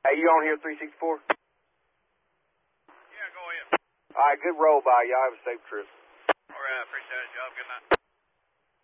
Hey, you on here 364? Yeah, go ahead. All right, good roll by. Y'all have a safe trip. All right, appreciate it, y'all. Good night.